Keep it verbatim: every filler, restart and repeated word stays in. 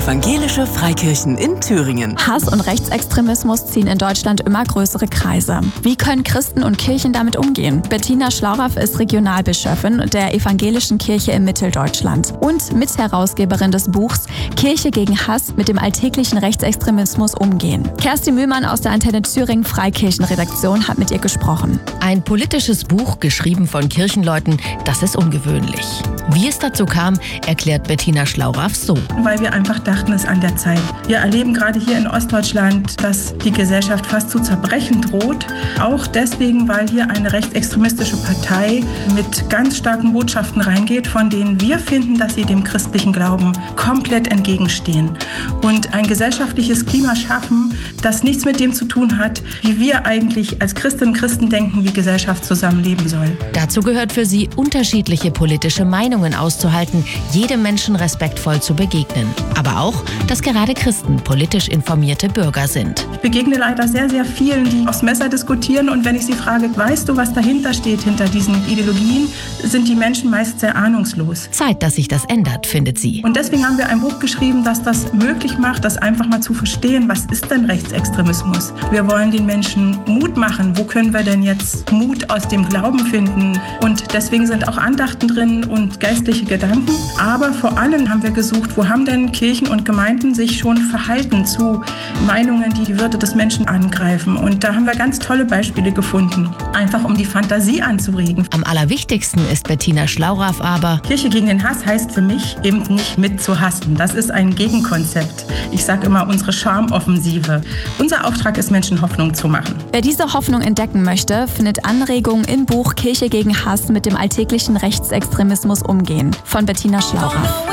Evangelische Freikirchen in Thüringen. Hass und Rechtsextremismus ziehen in Deutschland immer größere Kreise. Wie können Christen und Kirchen damit umgehen? Bettina Schlauraff ist Regionalbischöfin der Evangelischen Kirche in Mitteldeutschland und Mitherausgeberin des Buchs Kirche gegen Hass mit dem alltäglichen Rechtsextremismus umgehen. Kerstin Mühlmann aus der Antenne Thüringen Freikirchenredaktion hat mit ihr gesprochen. Ein politisches Buch, geschrieben von Kirchenleuten, das ist ungewöhnlich. Wie es dazu kam, erklärt Bettina Schlauraff so. Weil wir einfach dachten, es ist an der Zeit. Wir erleben gerade hier in Ostdeutschland, dass die Gesellschaft fast zu zerbrechen droht. Auch deswegen, weil hier eine rechtsextremistische Partei mit ganz starken Botschaften reingeht, von denen wir finden, dass sie dem christlichen Glauben komplett entgegenstehen. Und ein gesellschaftliches Klima schaffen, das nichts mit dem zu tun hat, wie wir eigentlich als Christinnen und Christen denken, wie Gesellschaft zusammenleben soll. Dazu gehört für sie, unterschiedliche politische Meinungen auszuhalten, jedem Menschen respektvoll zu begegnen. Aber auch, dass gerade Christen politisch informierte Bürger sind. Ich begegne leider sehr, sehr vielen, die aufs Messer diskutieren, und wenn ich sie frage, weißt du, was dahinter steht, hinter diesen Ideologien, sind die Menschen meist sehr ahnungslos. Zeit, dass sich das ändert, findet sie. Und deswegen haben wir ein Buch geschrieben, das das möglich macht, das einfach mal zu verstehen, was ist denn Rechtsextremismus? Wir wollen den Menschen Mut machen. Wo können wir denn jetzt Mut aus dem Glauben finden? Und deswegen sind auch Andachten drin und geistliche Gedanken. Aber vor allem haben wir gesucht, wo haben denn Kirchen und Gemeinden sich schon verhalten zu Meinungen, die die Würde des Menschen angreifen. Und da haben wir ganz tolle Beispiele gefunden, einfach um die Fantasie anzuregen. Am allerwichtigsten ist Bettina Schlauraff aber: Kirche gegen den Hass heißt für mich eben nicht mit zu hassen. Das ist ein Gegenkonzept. Ich sage immer unsere Charmoffensive. Unser Auftrag ist, Menschen Hoffnung zu machen. Wer diese Hoffnung entdecken möchte, findet Anregungen im Buch Kirche gegen Hass mit dem alltäglichen Rechtsextremismus umgehen von Bettina Schlauraff.